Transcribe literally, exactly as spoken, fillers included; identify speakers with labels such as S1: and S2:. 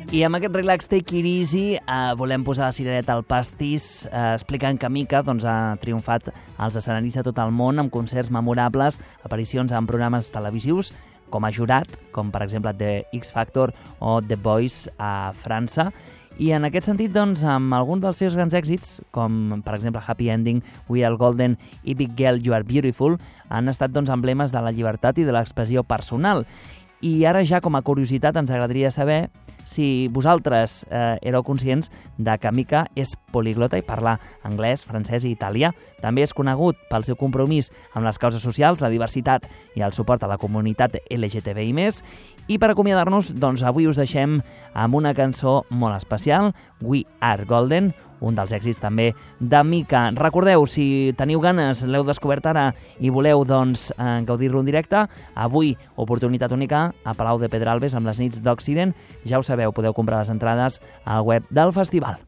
S1: I amb aquest Relax Take It Easy eh, volem posar la cirereta al pastís eh, explicant que Mika doncs, ha triomfat als escenaris de tot el món amb concerts memorables, aparicions en programes televisius com a jurat, com per exemple The X Factor o The Voice a França. I en aquest sentit, doncs, amb alguns dels seus grans èxits, com per exemple Happy Ending, We Are Golden i Big Girl, You Are Beautiful, han estat doncs, emblemes de la llibertat i de l'expressió personal. I ara ja, com a curiositat, ens agradaria saber si vosaltres eh, éreu conscients de que Mika és poliglota i parla anglès, francès i italià. També és conegut pel seu compromís amb les causes socials, la diversitat i el suport a la comunitat L G T B I més. I per acomiadar-nos, doncs avui us deixem amb una cançó molt especial, We Are Golden, un dels èxits també de Mika. Recordeu, si teniu ganes, l'heu descobert ara i voleu doncs, eh, gaudir-lo en directe, avui, oportunitat única a Palau de Pedralbes amb les nits d'Occident. Ja ho sabeu, podeu comprar les entrades al web del festival.